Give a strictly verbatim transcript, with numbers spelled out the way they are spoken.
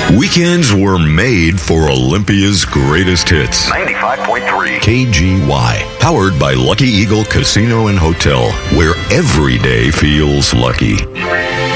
Weekends were made for Olympia's greatest hits. ninety-five point three K G Y, powered by Lucky Eagle Casino and Hotel, where every day feels lucky.